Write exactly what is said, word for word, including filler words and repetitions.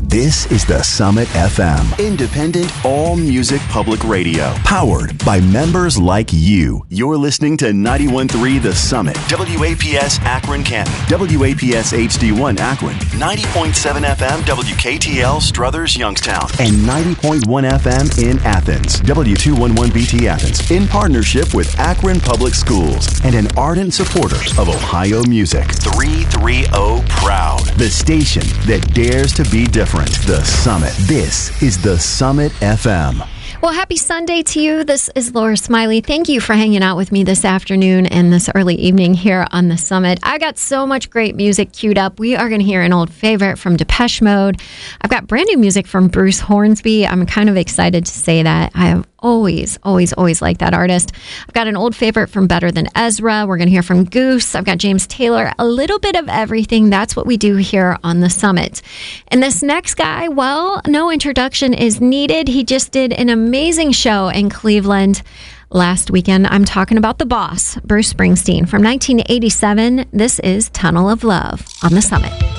This is The Summit F M. Independent, all-music public radio. Powered by members like you. You're listening to ninety-one point three The Summit. W A P S Akron Canton. W A P S H D one Akron. ninety point seven F M W K T L Struthers Youngstown. And ninety point one F M in Athens. W two eleven B T Athens. In partnership with Akron Public Schools. And an ardent supporter of Ohio music. three thirty Proud. The station that dares to be different. The Summit. This is The Summit F M. Well, happy Sunday to you. This is Laura Smiley. Thank you for hanging out with me this afternoon and this early evening here on The Summit. I got so much great music queued up. We are going to hear an old favorite from Depeche Mode. I've got brand new music from Bruce Hornsby. I'm kind of excited to say that. I have always, always, always liked that artist. I've got an old favorite from Better Than Ezra. We're going to hear from Goose. I've got James Taylor. A little bit of everything. That's what we do here on The Summit. And this next guy, well, no introduction is needed. He just did an amazing show in Cleveland last weekend. I'm talking about the boss, Bruce Springsteen. From nineteen eighty-seven, this is Tunnel of Love on The Summit.